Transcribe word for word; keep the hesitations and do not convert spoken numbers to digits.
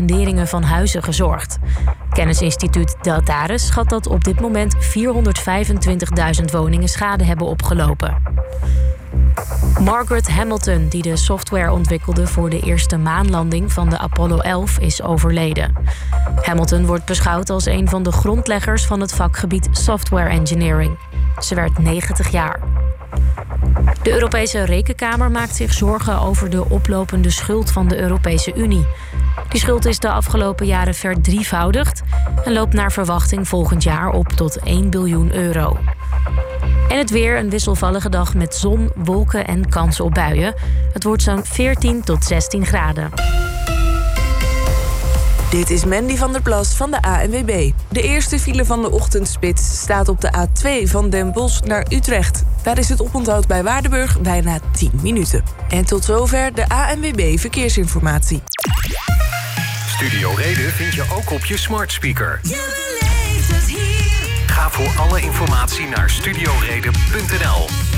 funderingen van huizen gezorgd. Kennisinstituut Deltares schat dat op dit moment vierhonderdvijfentwintigduizend woningen schade hebben opgelopen. Margaret Hamilton, die de software ontwikkelde voor de eerste maanlanding van de Apollo elf, is overleden. Hamilton wordt beschouwd als een van de grondleggers van het vakgebied software engineering. Ze werd negentig jaar. De Europese Rekenkamer maakt zich zorgen over de oplopende schuld van de Europese Unie. Die schuld is de afgelopen jaren verdrievoudigd en loopt naar verwachting volgend jaar op tot één biljoen euro. En het weer, een wisselvallige dag met zon, wolken en kans op buien. Het wordt zo'n veertien tot zestien graden. Dit is Mandy van der Plas van de A N W B. De eerste file van de ochtendspits staat op de A twee van Den Bosch naar Utrecht. Daar is het oponthoud bij Waardenburg bijna tien minuten. En tot zover de A N W B Verkeersinformatie. Studio Reden vind je ook op je smart speaker. Je beleeft het hier. Ga voor alle informatie naar studioreden punt n l.